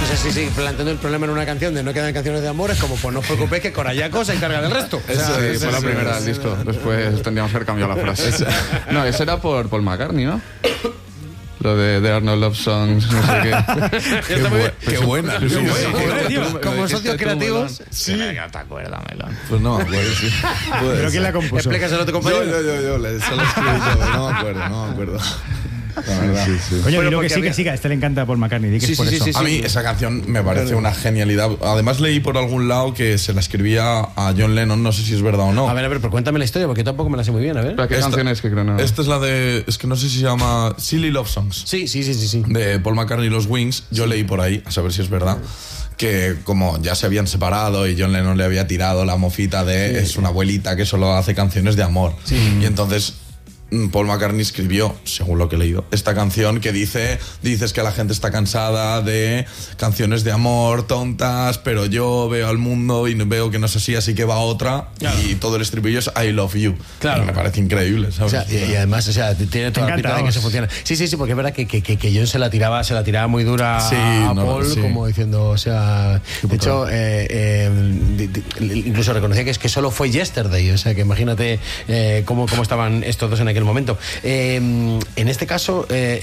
sé si planteando el problema en una canción de no quedan canciones de amor es como, pues no os preocupéis que Corayaco se encarga del resto. Sí, fue la primera del disco. Después tendríamos que haber cambiado la frase. No, eso era por Paul McCartney, ¿no? Lo de There Are No Love Songs, no sé qué. Qué buena. Como socios creativos. Sí. No te acuerdas, Melón. Pues no, sí. ¿Pero quién la compuso? Explícaselo a tu compañero. Yo, solo escribí yo, no me acuerdo. La verdad. Sí. Oye, Bueno, creo que porque sí, que a este le encanta Paul McCartney. Di que Sí, es por sí, eso. sí, A mí esa canción me parece una genialidad. Además leí por algún lado que se la escribía a John Lennon, no sé si es verdad o no. A ver, pero cuéntame la historia porque tampoco me la sé muy bien, a ver. ¿Pero qué canción es que creo no? Esta es la de... Es que no sé si se llama Silly Love Songs. Sí. De Paul McCartney y los Wings. Yo leí por ahí, a saber si es verdad, que como ya se habían separado y John Lennon le había tirado la mofita de es una abuelita que solo hace canciones de amor. Y entonces Paul McCartney escribió, según lo que he leído, esta canción que dices que la gente está cansada de canciones de amor tontas, pero yo veo al mundo y veo que no es así que va otra. Claro. Y todo el estribillo es I love you. Claro. Y me parece increíble, ¿sabes? O sea, y además, tiene toda la pinta de que eso funciona. Sí, porque es verdad que John se la tiraba muy dura a Paul, como diciendo, o sea, de hecho, incluso reconocía que es que solo fue Yesterday, o sea, que imagínate cómo estaban estos dos en aquel momento. En este caso,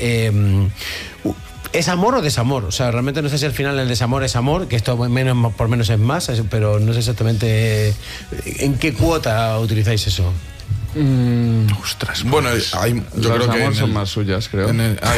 ¿es amor o desamor? O sea, realmente no sé si al final el desamor es amor, que esto menos por menos es más, pero no sé exactamente en qué cuota utilizáis eso. Ostras. Bueno, yo creo que son más suyas, creo.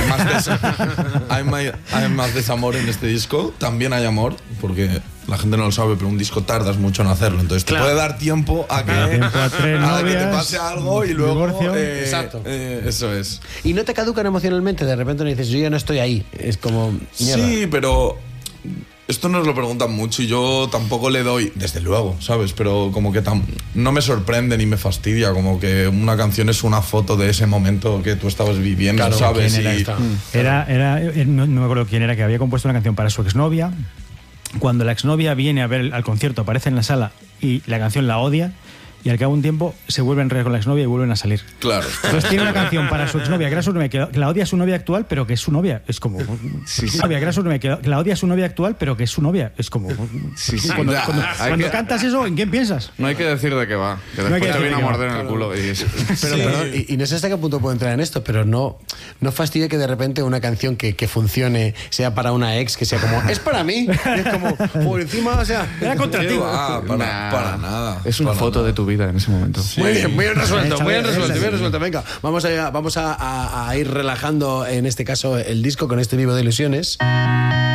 Hay más desamor en este disco. También hay amor, porque la gente no lo sabe, pero un disco tardas mucho en hacerlo. Entonces te puede dar tiempo a que te pase algo y luego... Exacto. Eso es. ¿Y no te caducan emocionalmente? De repente no dices, yo ya no estoy ahí. Es como... mierda. Sí, pero... Esto nos lo preguntan mucho y yo tampoco le doy, desde luego, ¿sabes? Pero como que no me sorprende ni me fastidia, como que una canción es una foto de ese momento que tú estabas viviendo, claro, ¿sabes? No me acuerdo quién era, que había compuesto una canción para su exnovia. Cuando la exnovia viene a ver al concierto, aparece en la sala y la canción la odia, y al cabo de un tiempo se vuelve a enredar con la exnovia y vuelven a salir. Claro. Entonces tiene una canción para su exnovia, que era su novia, que la odia a su novia actual, pero que es su novia. Es como... Novia, que era su novia, que la odia a su novia actual, pero que es su novia. Es como... Cuando cantas eso, ¿en quién piensas? No hay que decir de qué va, que después te viene a morder en el culo. Y no sé hasta qué punto puedo entrar en esto, pero no fastidia que de repente una canción que funcione sea para una ex, que sea como, es para mí. Y es como, por encima, o sea, era contra ti. Para nada. Es una foto de tu vida en ese momento. Sí. Muy bien resuelto. Venga, vamos a ir relajando en este caso el disco con este Vivo de Ilusiones.